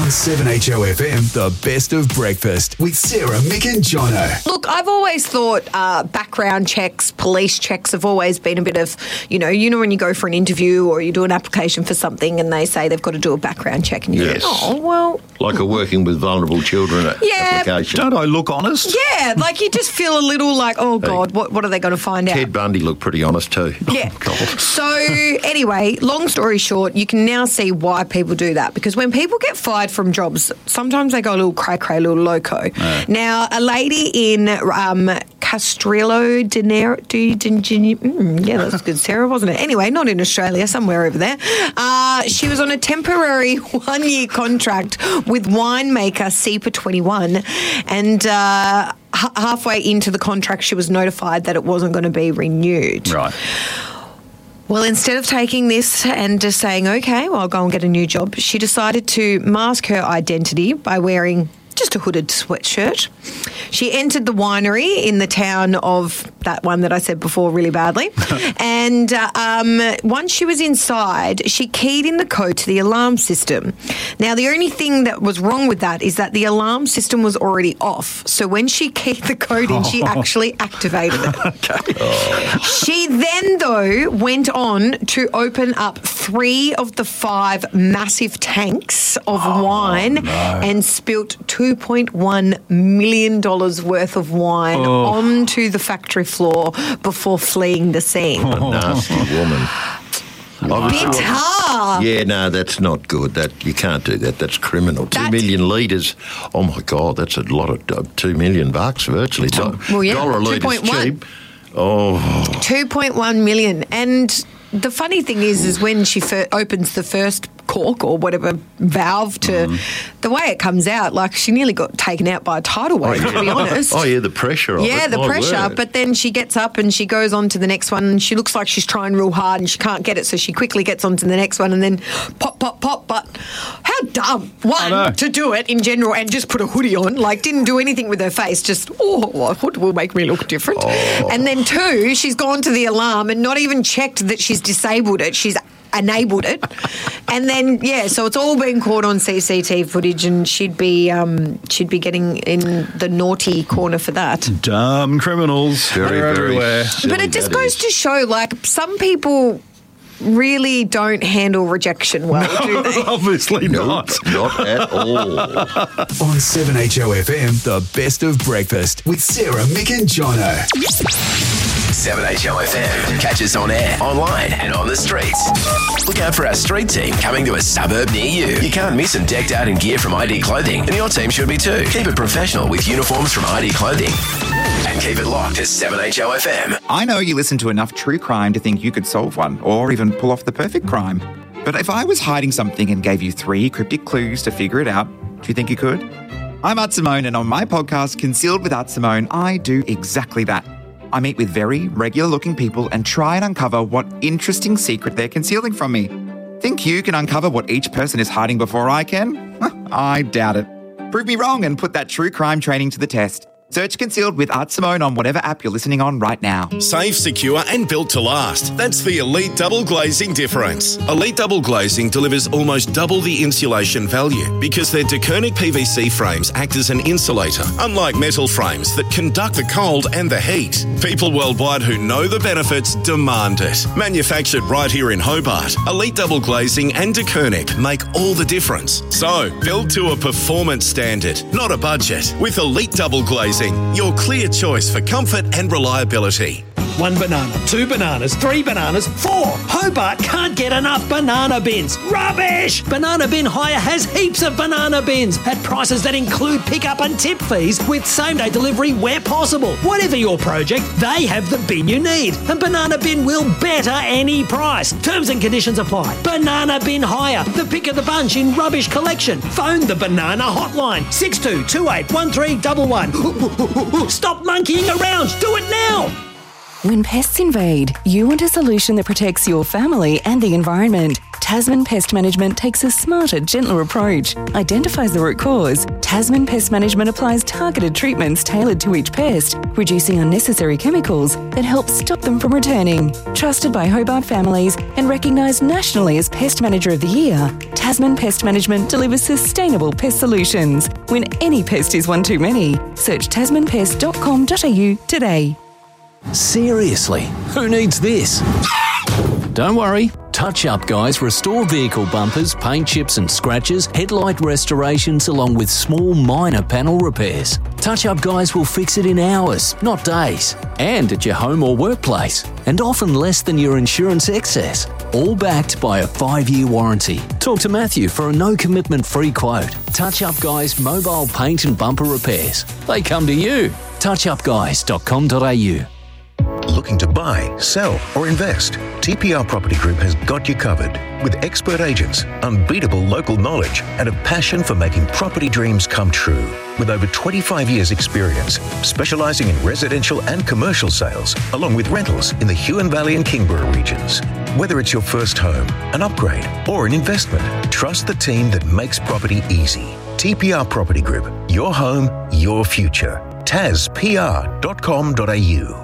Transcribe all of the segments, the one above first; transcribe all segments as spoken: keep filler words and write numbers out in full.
On seven H O F M, the best of breakfast with Sarah, Mick and Jono. Look, I've always thought uh, background checks, police checks have always been a bit of, you know, you know when you go for an interview or you do an application for something and they say they've got to do a background check and you Yes. go, oh, well... Like a working with vulnerable children Yeah. application. Don't I look honest? Yeah, like you just feel a little like, oh, God, what, what are they going to find out? Ted Bundy looked pretty honest too. Yeah. Oh, God. So anyway, long story short, you can now see why people do that, because when people get fired from jobs, sometimes they go a little cray-cray, a little loco. Uh. Now, a lady in um, Castrello de Nero, de, de, de, mm, yeah, that's good, Sarah, wasn't it? Anyway, not in Australia, somewhere over there. Uh, she was on a temporary one-year contract with winemaker Sepa twenty-one, and uh, h- halfway into the contract, she was notified that it wasn't going to be renewed. Right. Well, instead of taking this and just saying, okay, well, I'll go and get a new job, she decided to mask her identity by wearing just a hooded sweatshirt. She entered the winery in the town of that one that I said before really badly. and uh, um, once she was inside, she keyed in the code to the alarm system. Now, the only thing that was wrong with that is that the alarm system was already off. So when she keyed the code in, she actually activated it. Okay. Oh. She then, though, went on to open up three of the five massive tanks of Oh, wine and spilt two point one million dollars worth of wine Oh. onto the factory floor before fleeing the scene. Nasty woman. Bitter! Yeah, no, that's not good. That you can't do that. That's criminal. Two That's- million litres. Oh my God, that's a lot of uh, two million bucks virtually. So, Well, yeah, dollar a litre's two point one. cheap. Oh, two point one million. And the funny thing is, is when she fir- opens the first cork or whatever valve to Mm-hmm. the way it comes out, like she nearly got taken out by a tidal wave, to be honest. oh yeah, the pressure of Yeah, it. the my pressure. word. But then she gets up and she goes on to the next one and she looks like she's trying real hard and she can't get it, so she quickly gets on to the next one and then pop, pop, pop. But how dumb, I know. one, to do it in general and just put a hoodie on, like didn't do anything with her face, just, oh, well, a hood will make me look different. Oh. And then two, she's gone to the alarm and not even checked that she's disabled it. She's enabled it. And then, yeah, so it's all been caught on C C T V footage and she'd be um, she'd be getting in the naughty corner for that. Dumb criminals. very, They're very. everywhere. silly But it just that goes is. to show, like, some people really don't handle rejection well, do they? Obviously Nope, not. not at all. On seven H O F M, the best of breakfast with Sarah, Mick and Jono. seven H O F M. Catch us on air, online, and on the streets. Look out for our street team coming to a suburb near you. You can't miss them decked out in gear from I D Clothing, and your team should be too. Keep it professional with uniforms from I D Clothing. And keep it locked to seven H O F M. I know you listen to enough true crime to think you could solve one or even pull off the perfect crime. But if I was hiding something and gave you three cryptic clues to figure it out, do you think you could? I'm Art Simone, and on my podcast, Concealed with Art Simone, I do exactly that. I meet with very regular-looking people and try and uncover what interesting secret they're concealing from me. Think you can uncover what each person is hiding before I can? I doubt it. Prove me wrong and put that true crime training to the test. Search Concealed with Art Simone on whatever app you're listening on right now. Safe, secure and built to last. That's the Elite Double Glazing difference. Elite Double Glazing delivers almost double the insulation value because their DeKernick P V C frames act as an insulator, unlike metal frames that conduct the cold and the heat. People worldwide who know the benefits demand it. Manufactured right here in Hobart, Elite Double Glazing and DeKernick make all the difference. So, build to a performance standard, not a budget. With Elite Double Glazing, your clear choice for comfort and reliability. One banana, two bananas, three bananas, four. Hobart can't get enough banana bins. Rubbish! Banana Bin Hire has heaps of banana bins at prices that include pickup and tip fees with same-day delivery where possible. Whatever your project, they have the bin you need. And Banana Bin will better any price. Terms and conditions apply. Banana Bin Hire, the pick of the bunch in rubbish collection. Phone the Banana Hotline, six two two eight one three one one. Stop monkeying around. Do it now. When pests invade, you want a solution that protects your family and the environment. Tasman Pest Management takes a smarter, gentler approach, identifies the root cause. Tasman Pest Management applies targeted treatments tailored to each pest, reducing unnecessary chemicals that help stop them from returning. Trusted by Hobart families and recognised nationally as Pest Manager of the Year, Tasman Pest Management delivers sustainable pest solutions. When any pest is one too many, search tasman pest dot com dot a u today. Seriously, who needs this? Don't worry. Touch Up Guys restore vehicle bumpers, paint chips and scratches, headlight restorations along with small minor panel repairs. Touch Up Guys will fix it in hours, not days, and at your home or workplace, and often less than your insurance excess. All backed by a five-year warranty. Talk to Matthew for a no-commitment free quote. Touch Up Guys mobile paint and bumper repairs. They come to you. touch up guys dot com dot a u. Looking to buy, sell or invest? T P R Property Group has got you covered. With expert agents, unbeatable local knowledge and a passion for making property dreams come true. With over twenty-five years experience, specialising in residential and commercial sales, along with rentals in the Huon Valley and Kingborough regions. Whether it's your first home, an upgrade or an investment, trust the team that makes property easy. T P R Property Group, your home, your future. tas p r dot com dot a u.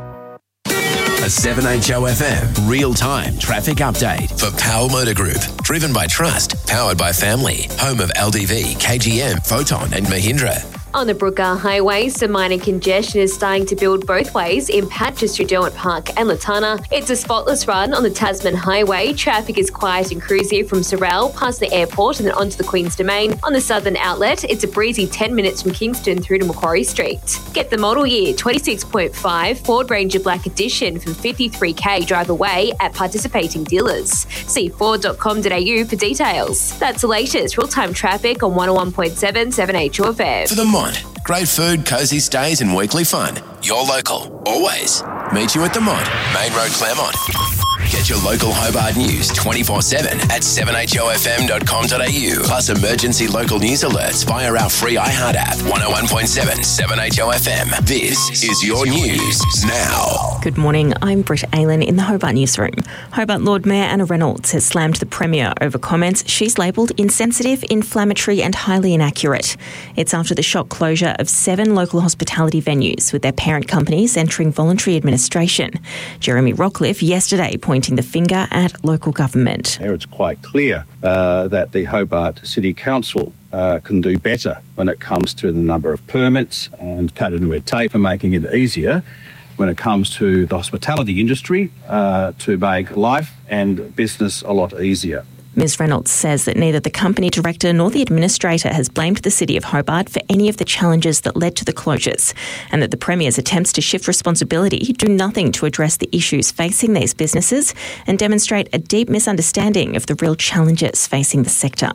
A seven H O F M real-time traffic update for Powell Motor Group. Driven by trust, powered by family. Home of L D V, K G M, Photon and Mahindra. On the Brooker Highway, some minor congestion is starting to build both ways in patches through Derwent Park and Latana. It's a spotless run on the Tasman Highway. Traffic is quiet and cruisy from Sorrel past the airport and then onto the Queen's Domain. On the southern outlet, it's a breezy ten minutes from Kingston through to Macquarie Street. Get the model year twenty-six point five Ford Ranger Black Edition from fifty-three k drive away at participating dealers. See ford dot com dot a u for details. That's the latest real-time traffic on one oh one point seven seven H O F M. For the Mont. Great food, cosy stays and weekly fun. You're local, always. Meet you at the Mont, Main Road, Claremont. Get your local Hobart news twenty-four seven at seven h o f m dot com dot a u. Plus emergency local news alerts via our free iHeart app. one oh one point seven, seven H O F M. This is your news now. Good morning, I'm Britt Aylan in the Hobart newsroom. Hobart Lord Mayor Anna Reynolds has slammed the Premier over comments she's labelled insensitive, inflammatory and highly inaccurate. It's after the shock closure of seven local hospitality venues with their parent companies entering voluntary administration. Jeremy Rockcliffe yesterday pointing the finger at local government. It's quite clear uh, that the Hobart City Council uh, can do better when it comes to the number of permits and cutting red tape and making it easier when it comes to the hospitality industry uh, to make life and business a lot easier. Miz Reynolds says that neither the company director nor the administrator has blamed the City of Hobart for any of the challenges that led to the closures, and that the Premier's attempts to shift responsibility do nothing to address the issues facing these businesses and demonstrate a deep misunderstanding of the real challenges facing the sector.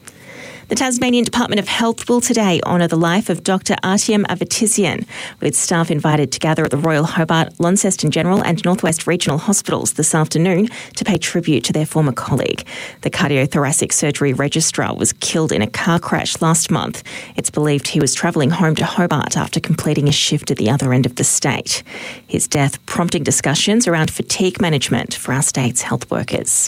The Tasmanian Department of Health will today honour the life of Doctor Artyom Avatissian, with staff invited to gather at the Royal Hobart, Launceston General and Northwest Regional Hospitals this afternoon to pay tribute to their former colleague. The cardiothoracic surgery registrar was killed in a car crash last month. It's believed he was travelling home to Hobart after completing a shift at the other end of the state. His death prompting discussions around fatigue management for our state's health workers.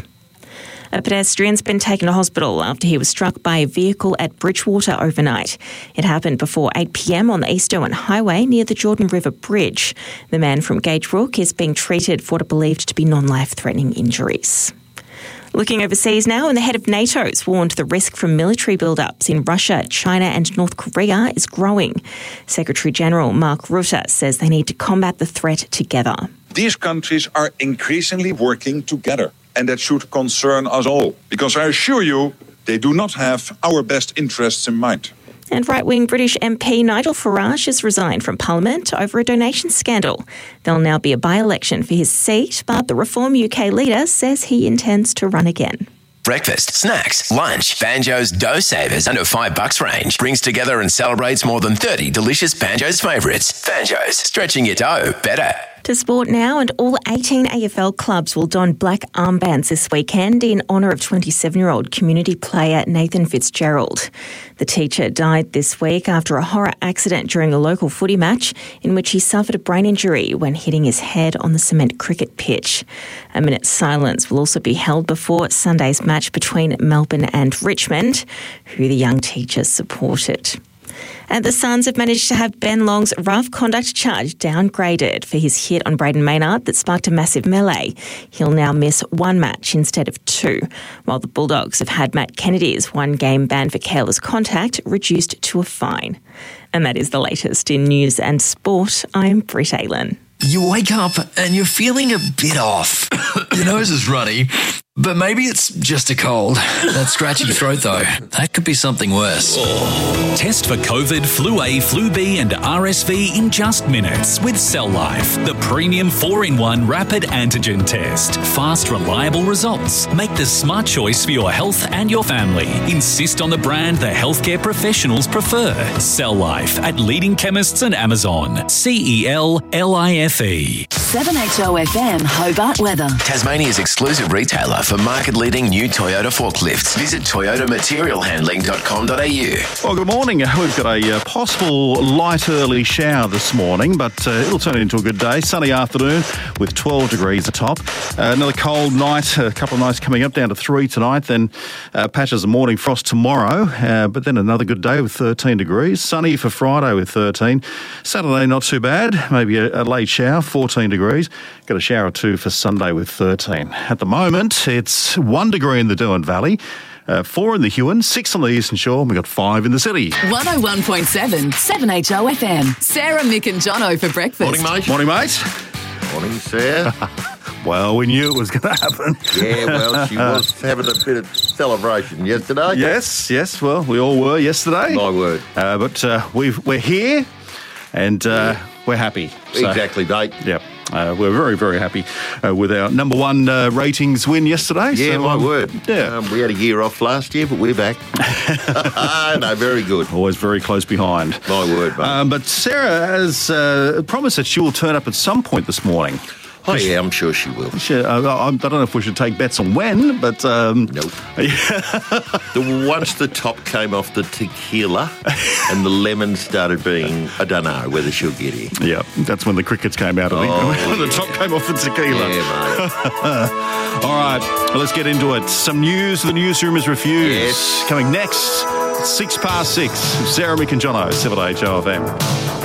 A pedestrian's been taken to hospital after he was struck by a vehicle at Bridgewater overnight. It happened before eight p m on the East Derwent Highway near the Jordan River Bridge. The man from Gage Brook is being treated for what are believed to be non-life-threatening injuries. Looking overseas now, and the head of NATO has warned the risk from military build-ups in Russia, China and North Korea is growing. Secretary-General Mark Rutte says they need to combat the threat together. These countries are increasingly working together. And that should concern us all, because I assure you, they do not have our best interests in mind. And right-wing British M P Nigel Farage has resigned from Parliament over a donation scandal. There'll now be a by-election for his seat, but the Reform U K leader says he intends to run again. Breakfast, snacks, lunch, Banjo's Dough Savers under five bucks range brings together and celebrates more than thirty delicious Banjo's favourites. Banjo's, stretching your dough better. To sport now, and all eighteen A F L clubs will don black armbands this weekend in honour of twenty-seven-year-old community player Nathan Fitzgerald. The teacher died this week after a horror accident during a local footy match in which he suffered a brain injury when hitting his head on the cement cricket pitch. A minute's silence will also be held before Sunday's match between Melbourne and Richmond, who the young teacher supported. And the Suns have managed to have Ben Long's rough conduct charge downgraded for his hit on Braden Maynard that sparked a massive melee. He'll now miss one match instead of two, while the Bulldogs have had Matt Kennedy's one-game ban for careless contact reduced to a fine. And that is the latest in news and sport. I'm Britt Aylan. You wake up and you're feeling a bit off. Your nose is runny, but maybe it's just a cold. That scratchy throat, though, that could be something worse. Test for COVID, Flu A, Flu B and R S V in just minutes with Cell Life, the premium four in one rapid antigen test. Fast, reliable results. Make the smart choice for your health and your family. Insist on the brand the healthcare professionals prefer. Cell Life at leading chemists and Amazon. C E L L I F E. seven H O F M Hobart weather. Tasmania's exclusive retailer for market-leading new Toyota forklifts. Visit toyota material handling dot com dot a u. Well, good morning. We've got a uh, possible light early shower this morning, but uh, it'll turn into a good day. Sunny afternoon with twelve degrees atop. Uh, another cold night, a couple of nights coming up, down to three tonight. Then uh, patches of morning frost tomorrow, uh, but then another good day with thirteen degrees. Sunny for Friday with thirteen. Saturday not too bad, maybe a, a late shower, fourteen degrees. Got a shower or two for Sunday with thirteen. At the moment, it's one degree in the Derwent Valley. Uh, four in the Huon, six on the Eastern Shore, and we've got five in the city. one oh one point seven, seven H O F M. Sarah, Mick and Jono for breakfast. Morning, mate. Morning, mate. Morning, Sarah. Well, we knew it was going to happen. Yeah, well, she was having a bit of celebration yesterday. Yes, yes, well, we all were yesterday. My word. Uh, but uh, we've, we're here, and uh, yeah. we're happy. So, exactly, mate. Yep. Uh, we're very, very happy uh, with our number one uh, ratings win yesterday. Yeah, so, my um, word. Yeah. Um, we had a year off last year, but we're back. No, very good. Always very close behind. My word, mate. Um, but Sarah has uh, promised that she will turn up at some point this morning. Oh, yeah, I'm sure she will. She, uh, I don't know if we should take bets on when, but... Um, nope. the, once the top came off the tequila and the lemon started being... I don't know whether she'll get here. Yeah, that's when the crickets came out, I think. Oh, when yeah. the top came off the tequila. Yeah, mate. All right, well, let's get into it. Some news. The newsroom is refused. Yes. Coming next, six past six. Sarah, Mick and Jono, seven H O F M.